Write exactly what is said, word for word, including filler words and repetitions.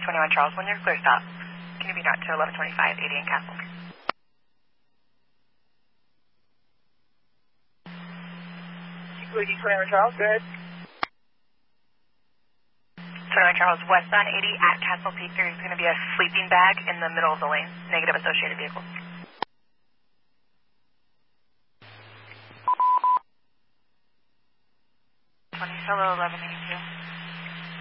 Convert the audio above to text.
twenty-one Charles, when you're clear, stop. Can you be not to eleven twenty-five, eighty in Castle? twenty-one Charles, good. twenty-one Charles, westbound eighty at Castle Peak. There's going to be a sleeping bag in the middle of the lane. Negative associated vehicles. twenty, solo eleven eighty-two.